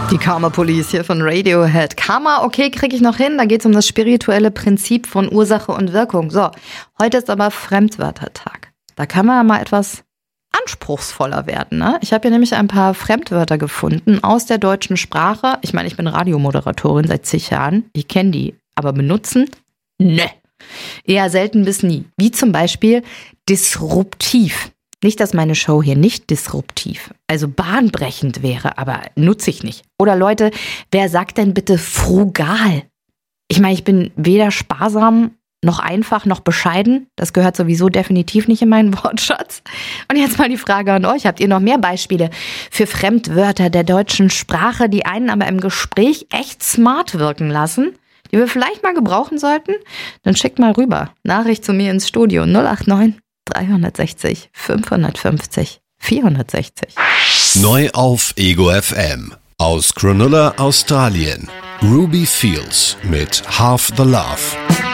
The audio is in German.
Die Karma Police hier von Radiohead. Karma, okay, kriege ich noch hin. Da geht es um das spirituelle Prinzip von Ursache und Wirkung. So, heute ist aber Fremdwörtertag. Da kann man mal etwas anspruchsvoller werden, ne? Ich habe hier nämlich ein paar Fremdwörter gefunden aus der deutschen Sprache. Ich meine, ich bin Radiomoderatorin seit zig Jahren. Ich kenne die, aber benutzen? Ne. Eher selten bis nie. Wie zum Beispiel disruptiv. Nicht, dass meine Show hier nicht disruptiv, also bahnbrechend wäre, aber nutze ich nicht. Oder Leute, wer sagt denn bitte frugal? Ich meine, ich bin weder sparsam, noch einfach, noch bescheiden. Das gehört sowieso definitiv nicht in meinen Wortschatz. Und jetzt mal die Frage an euch. Habt ihr noch mehr Beispiele für Fremdwörter der deutschen Sprache, die einen aber im Gespräch echt smart wirken lassen, die wir vielleicht mal gebrauchen sollten? Dann schickt mal rüber. Nachricht zu mir ins Studio 089 360 550 460. Neu auf Ego FM. Aus Cronulla, Australien. Ruby Fields mit Half the Love.